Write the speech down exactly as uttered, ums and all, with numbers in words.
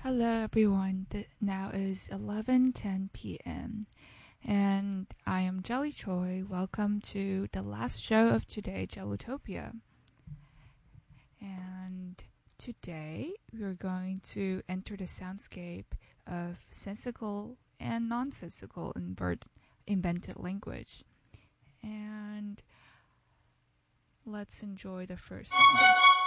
Hello everyone, Th- now is eleven ten p m and I am Jelly Choi. Welcome to the last show of today, Jellotopia. And today we're going to enter the soundscape of sensical and nonsensical invert- invented language. And let's enjoy the first one.